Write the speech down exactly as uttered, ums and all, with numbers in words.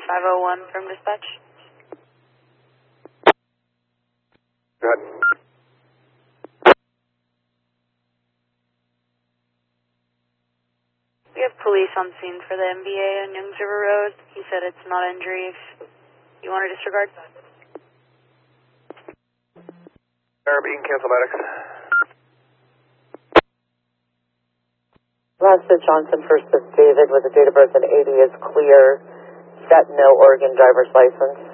five oh one from dispatch. Go ahead. We have police on scene for the M B A on Youngs River Road. He said it's not injury if you want to disregard. Arab, you can cancel medics. Last to Johnson, first is David with a date of birth in eighty is clear. Set no Oregon driver's license.